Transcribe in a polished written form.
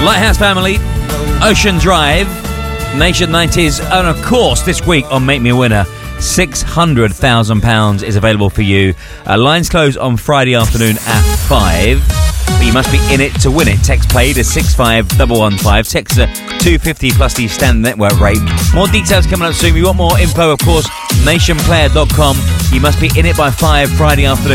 Lighthouse Family, Ocean Drive, Nation 90s, and of course this week on Make Me a Winner, £600,000 is available for you. Lines close on Friday afternoon at 5, but you must be in it to win it. Text play to 65115, text 250 plus the standard network rate. More details coming up soon. We want more info, of course, nationplayer.com. You must be in it by 5 Friday afternoon.